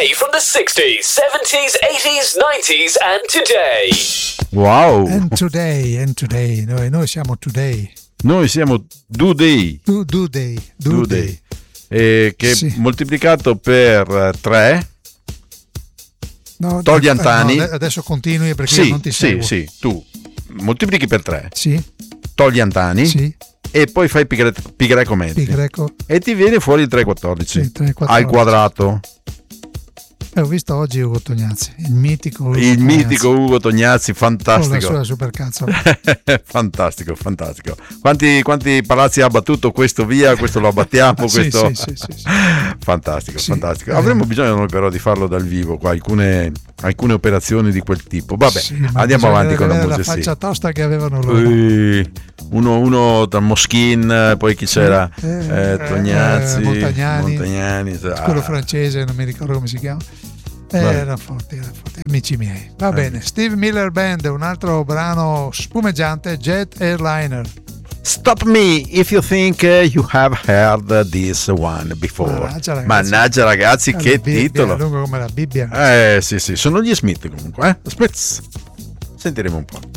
play from the 60s, 70s, 80s, 90s and today. Wow. And today. Noi siamo today. Noi siamo Do Day. Do day. Che sì. Moltiplicato per 3 togli Antani. No, adesso continui perché io non ti seguo. Sì, tu moltiplichi per 3. Sì. Togli Antani. Sì. E poi fai pi greco menti. E ti viene fuori il 3,14. Sì, 3,14. Al quadrato. Ho visto oggi Ugo Tognazzi, il mitico Ugo Tognazzi, fantastico. Con la sua supercazzo. fantastico. Quanti palazzi ha abbattuto questo via, questo lo abbattiamo, questo. Sì. Fantastico. Avremmo bisogno noi però di farlo dal vivo, qua, alcune operazioni di quel tipo. Vabbè, andiamo avanti con la musica. La faccia tosta che avevano loro. Uno da Moschin, poi chi c'era? Tognazzi, Montagnani, quello francese, non mi ricordo come si chiama. Era forte, amici miei. Va bene, Steve Miller Band, un altro brano spumeggiante, Jet Airliner. Stop me if you think you have heard this one before. Mannaggia ragazzi, che titolo! È lungo come la Bibbia. Sì, sono gli Smith comunque, Smiths. Sentiremo un po'.